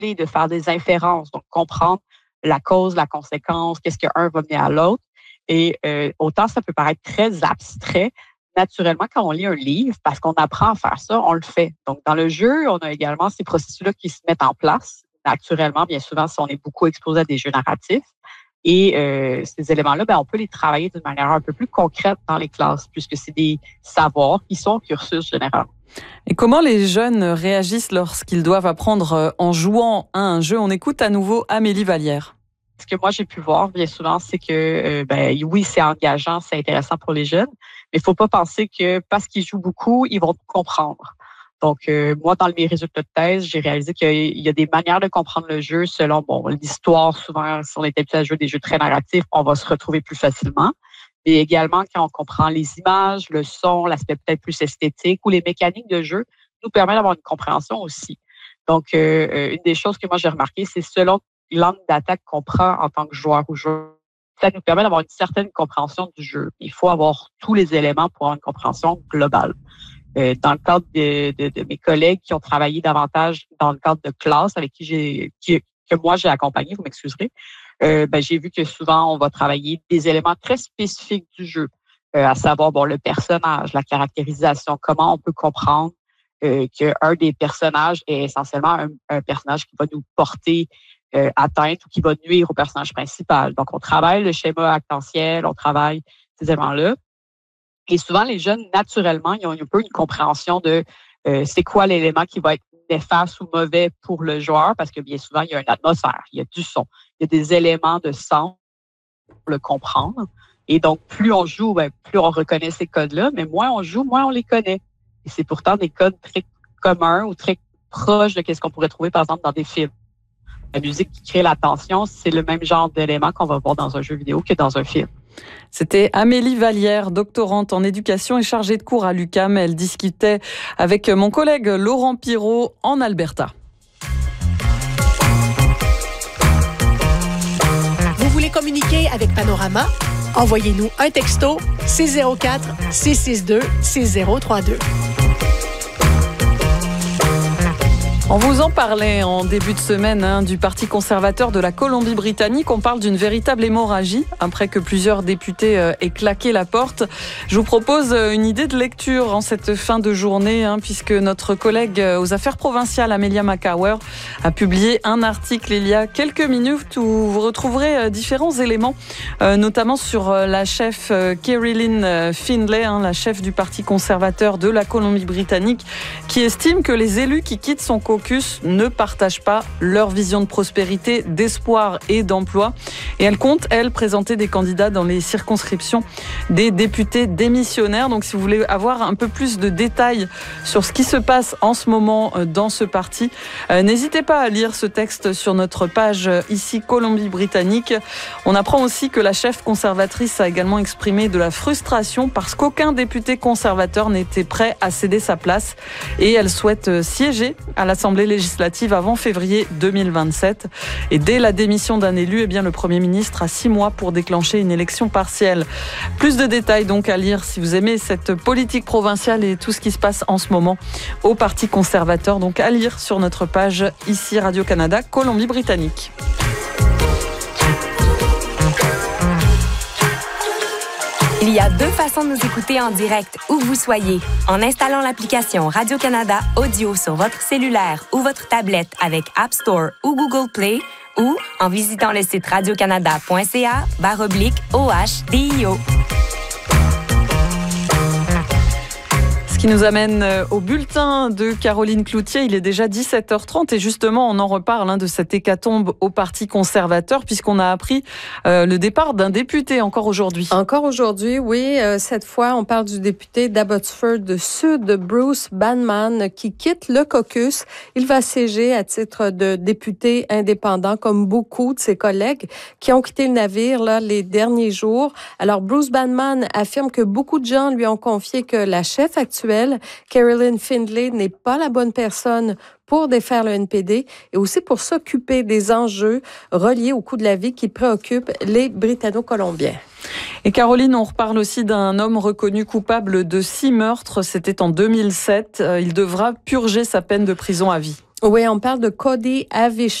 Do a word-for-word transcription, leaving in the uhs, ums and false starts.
d'extrapoler, de faire des inférences, donc comprendre la cause, la conséquence, qu'est-ce qu'un va mener à l'autre. Et euh, autant ça peut paraître très abstrait, naturellement, quand on lit un livre, parce qu'on apprend à faire ça, on le fait. Donc, dans le jeu, on a également ces processus-là qui se mettent en place. Naturellement, bien souvent, si on est beaucoup exposé à des jeux narratifs. Et euh, ces éléments-là, ben, on peut les travailler d'une manière un peu plus concrète dans les classes, puisque c'est des savoirs qui sont au cursus général. Et comment les jeunes réagissent lorsqu'ils doivent apprendre en jouant à un jeu? On écoute à nouveau Amélie Vallière. Ce que moi, j'ai pu voir bien souvent, c'est que, euh, ben, oui, c'est engageant, c'est intéressant pour les jeunes, mais il faut pas penser que parce qu'ils jouent beaucoup, ils vont comprendre. Donc, euh, moi, dans mes résultats de thèse, j'ai réalisé qu'il y a des manières de comprendre le jeu selon, bon, l'histoire. Souvent, si on est habitué à jouer des jeux très narratifs, on va se retrouver plus facilement. Et également, quand on comprend les images, le son, l'aspect peut-être plus esthétique ou les mécaniques de jeu, nous permet d'avoir une compréhension aussi. Donc, euh, une des choses que moi, j'ai remarqué, c'est selon l'angle d'attaque qu'on prend en tant que joueur ou joueur, ça nous permet d'avoir une certaine compréhension du jeu. Il faut avoir tous les éléments pour avoir une compréhension globale. Euh, dans le cadre de, de, de mes collègues qui ont travaillé davantage dans le cadre de classe avec qui j'ai qui, que moi j'ai accompagné, vous m'excuserez, euh, ben, j'ai vu que souvent on va travailler des éléments très spécifiques du jeu, euh, à savoir bon le personnage, la caractérisation, comment on peut comprendre euh, qu'un des personnages est essentiellement un, un personnage qui va nous porter Euh, atteinte ou qui va nuire au personnage principal. Donc, on travaille le schéma actentiel, on travaille ces éléments-là. Et souvent, les jeunes, naturellement, ils ont un peu une compréhension de euh, c'est quoi l'élément qui va être néfaste ou mauvais pour le joueur, parce que bien souvent, il y a une atmosphère, il y a du son, il y a des éléments de sens pour le comprendre. Et donc, plus on joue, ben, plus on reconnaît ces codes-là, mais moins on joue, moins on les connaît. Et c'est pourtant des codes très communs ou très proches de ce qu'on pourrait trouver, par exemple, dans des films. La musique qui crée l'attention, c'est le même genre d'élément qu'on va voir dans un jeu vidéo que dans un film. C'était Amélie Vallière, doctorante en éducation et chargée de cours à l'U Q A M. Elle discutait avec mon collègue Laurent Pirot en Alberta. Vous voulez communiquer avec Panorama? Envoyez-nous un texto six zéro quatre, six six deux, six zéro trois deux. On vous en parlait en début de semaine hein, du Parti conservateur de la Colombie-Britannique. On parle d'une véritable hémorragie après que plusieurs députés euh, aient claqué la porte. Je vous propose une idée de lecture en cette fin de journée hein, puisque notre collègue aux affaires provinciales Amelia Macawer a publié un article il y a quelques minutes où vous retrouverez différents éléments, euh, notamment sur la chef euh, Kerry-Lynne Findlay, hein, la chef du Parti conservateur de la Colombie-Britannique, qui estime que les élus qui quittent son caucus ne partagent pas leur vision de prospérité, d'espoir et d'emploi. Et elle compte, elle, présenter des candidats dans les circonscriptions des députés démissionnaires. Donc, si vous voulez avoir un peu plus de détails sur ce qui se passe en ce moment dans ce parti, euh, n'hésitez pas à lire ce texte sur notre page ici Colombie-Britannique. On apprend aussi que la chef conservatrice a également exprimé de la frustration parce qu'aucun député conservateur n'était prêt à céder sa place et elle souhaite siéger à l'Assemblée législative avant février deux mille vingt-sept. Et dès la démission d'un élu, eh bien, le Premier ministre a six mois pour déclencher une élection partielle. Plus de détails donc à lire si vous aimez cette politique provinciale et tout ce qui se passe en ce moment au Parti conservateur. Donc à lire sur notre page ici Radio-Canada Colombie-Britannique. Il y a deux façons de nous écouter en direct, où que vous soyez. En installant l'application Radio-Canada Audio sur votre cellulaire ou votre tablette avec App Store ou Google Play, ou en visitant le site radiocanada.ca barre oblique OHDIO. Qui nous amène au bulletin de Caroline Cloutier. Il est déjà dix-sept heures trente et justement on en reparle hein, de cette hécatombe au Parti conservateur puisqu'on a appris euh, le départ d'un député encore aujourd'hui. Encore aujourd'hui, oui. Euh, cette fois, on parle du député d'Abbotsford Sud, Bruce Banman, qui quitte le caucus. Il va siéger à titre de député indépendant comme beaucoup de ses collègues qui ont quitté le navire là, les derniers jours. Alors Bruce Banman affirme que beaucoup de gens lui ont confié que la chef actuelle Kerry-Lynne Findlay n'est pas la bonne personne pour défaire le N P D et aussi pour s'occuper des enjeux reliés au coût de la vie qui préoccupent les Britanno-Colombiens. Et Caroline, on reparle aussi d'un homme reconnu coupable de six meurtres. C'était en deux mille sept. Il devra purger sa peine de prison à vie. Oui, on parle de Cody Avish.